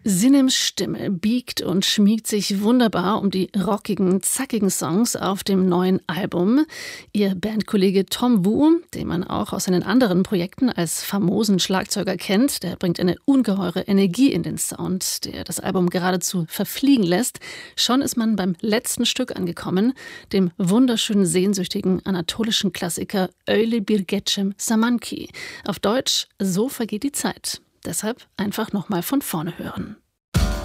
Sinims Stimme biegt und schmiegt sich wunderbar um die rockigen, zackigen Songs auf dem neuen Album. Ihr Bandkollege Tom Wu, den man auch aus seinen anderen Projekten als famosen Schlagzeuger kennt, der bringt eine ungeheure Energie in den Sound, der das Album geradezu verfliegen lässt. Schon ist man beim letzten Stück angekommen, dem wunderschönen, sehnsüchtigen anatolischen Klassiker Öyle bir geçim zaman ki. Auf Deutsch, so vergeht die Zeit. Deshalb einfach nochmal von vorne hören.